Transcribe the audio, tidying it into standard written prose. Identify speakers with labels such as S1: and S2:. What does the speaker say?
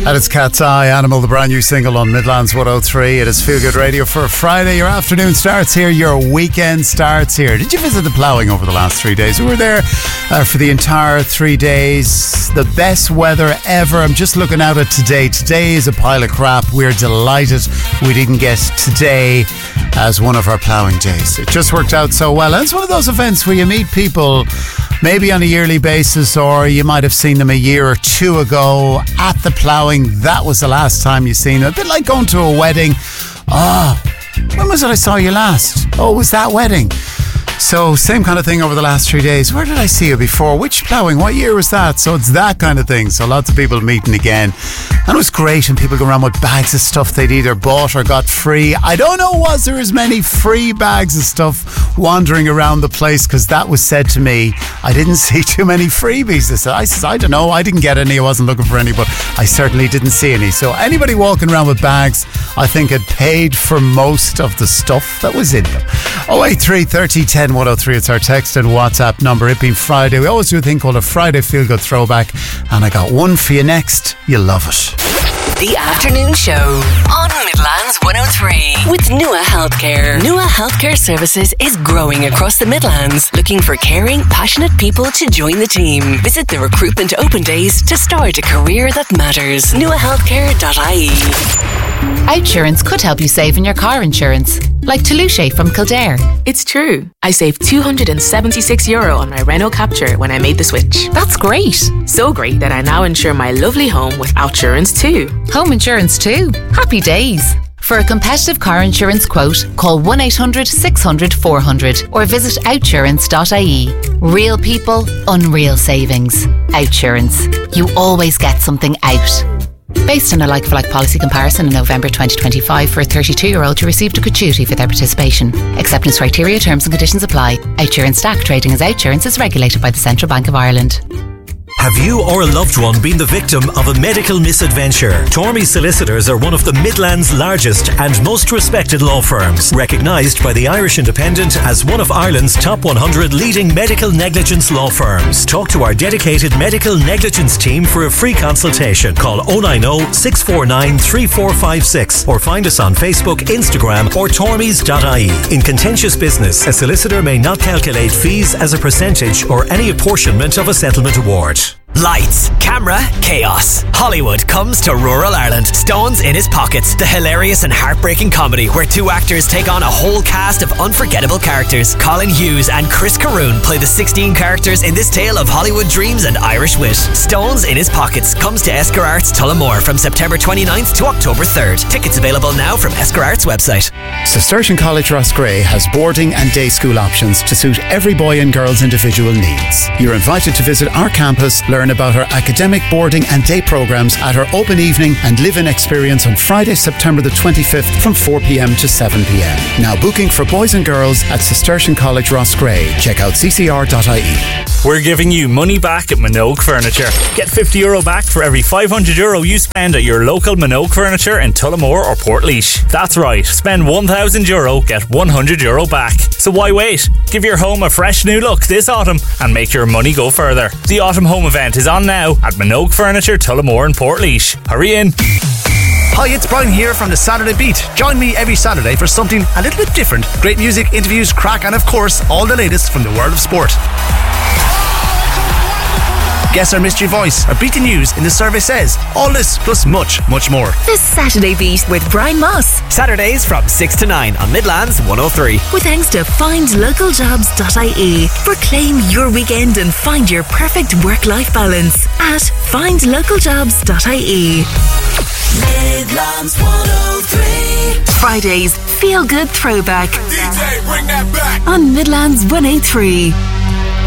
S1: And it's Cat's Eye, Animal, the brand new single on Midlands 103. It is Feel Good Radio for Friday. Your afternoon starts here, your weekend starts here. Did you visit the ploughing over the last 3 days? We were there for the entire 3 days. The best weather ever. I'm just looking out at today. Today is a pile of crap. We're delighted we didn't get today as one of our ploughing days. It just worked out so well. And it's one of those events where you meet people maybe on a yearly basis, or you might have seen them a year or two ago at the ploughing. That was the last time you seen them. A bit like going to a wedding. When was it I saw you last? Oh, it was that wedding. So same kind of thing over the last 3 days. Where did I see you before? Which ploughing? What year was that? So it's that kind of thing. So lots of people meeting again. And it was great. And people go around with bags of stuff they'd either bought or got free. I don't know, was there as many free bags of stuff wandering around the place? Because that was said to me. I didn't see too many freebies. I said, I don't know. I didn't get any. I wasn't looking for any. But I certainly didn't see any. So anybody walking around with bags, I think had paid for most of the stuff that was in them. 083 30 10 103. It's our text and WhatsApp number. It being Friday, we always do a thing called a Friday Feel Good Throwback, and I got one for you next. You'll love it.
S2: The Afternoon Show on Midlands 103 with Nua Healthcare. Nua Healthcare Services is growing across the Midlands, looking for caring, passionate people to join the team. Visit the recruitment open days to start a career that matters. nuahealthcare.ie.
S3: Outsurance could help you save in your car insurance, like Toulouse from Kildare.
S4: It's true. I saved €276 on my Renault Captur when I made the switch.
S3: That's great.
S4: So great that I now insure my lovely home with Outsurance too.
S3: Home insurance too. Happy days. For a competitive car insurance quote, call 1-800-600-400 or visit outsurance.ie. Real people, unreal savings. Outsurance. You always get something out. Based on a like-for-like policy comparison in November 2025 for a 32-year-old who received a gratuity for their participation. Acceptance criteria, terms and conditions apply. Outsurance DAC trading as Outsurance is regulated by the Central Bank of Ireland.
S5: Have you or a loved one been the victim of a medical misadventure? Tormey Solicitors are one of the Midlands' largest and most respected law firms, recognised by the Irish Independent as one of Ireland's top 100 leading medical negligence law firms. Talk to our dedicated medical negligence team for a free consultation. Call 090 649 3456 or find us on Facebook, Instagram or tormeys.ie. In contentious business, a solicitor may not calculate fees as a percentage or any apportionment of a settlement award.
S6: Lights, camera, chaos. Hollywood comes to rural Ireland. Stones in His Pockets, the hilarious and heartbreaking comedy where two actors take on a whole cast of unforgettable characters. Colin Hughes and Chris Caroon play the 16 characters in this tale of Hollywood dreams and Irish wit. Stones in His Pockets comes to Esker Arts Tullamore from September 29th to October 3rd. Tickets available now from Esker Arts website.
S1: Cistercian College Roscrea has boarding and day school options to suit every boy and girl's individual needs. You're invited to visit our campus, learn about our academic boarding and day programmes at our open evening and live-in experience on Friday, September the 25th from 4pm to 7pm. Now booking for boys and girls at Cistercian College Roscrea. Check out ccr.ie.
S7: We're giving you money back at Minogue Furniture. Get €50 back for every €500 you spend at your local Minogue Furniture in Tullamore or Portlaoise. That's right, spend €1,000, get €100 back. So why wait? Give your home a fresh new look this autumn and make your money go further. The Autumn Home event is on now at Minogue Furniture, Tullamore and Portlaoise. Hurry in.
S8: Hi, it's Brian here from the Saturday Beat. Join me every Saturday for something a little bit different. Great music, interviews, crack and of course all the latest from the world of sport. Guess our mystery voice, our beat the news in the survey says. All this plus much, much more.
S2: The Saturday Beat with Brian Moss.
S6: Saturdays from 6 to 9 on Midlands 103.
S2: With thanks to findlocaljobs.ie. Proclaim your weekend and find your perfect work-life balance at findlocaljobs.ie. Midlands 103. Friday's Feel Good Throwback.
S9: DJ, bring that back.
S2: On Midlands 103.